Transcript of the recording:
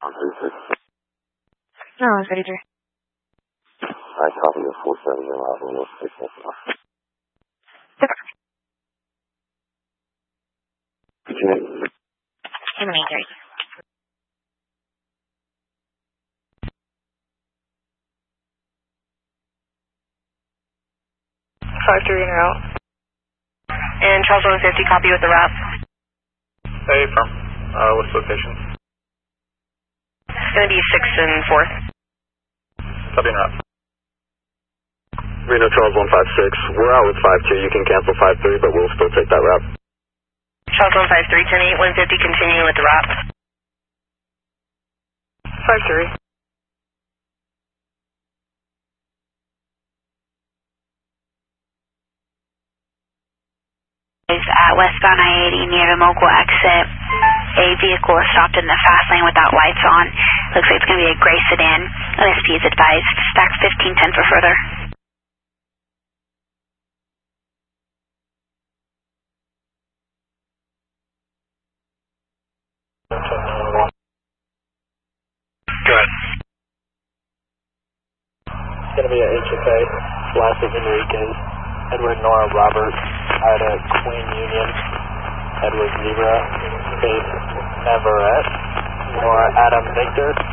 On 36. No, it's 83. I copy the 47 and I'll go 6 now. Super. In the main 30. Five three in or out. And Charles 150, copy with the wrap. Hey, firm. What's the location? It's going to be 6 and 4th. Copy and wrap. Reno Charles 156. We're out with 52. You can cancel 53, but we'll still take that route. Charles 153, 10-8, 150, continue with the wrap. 5-3. At westbound I-80 near the Mogul exit, a vehicle is stopped in the fast lane without lights on. Looks like it's going to be a gray sedan. OSP is advised. Stack 1510 for further. Go ahead. It's going to be a HFA. Last is Enriquez. Edward Nora Robert. Ida Queen Union. Edward Zebra. Faith Navarette. Nora Adam Victor.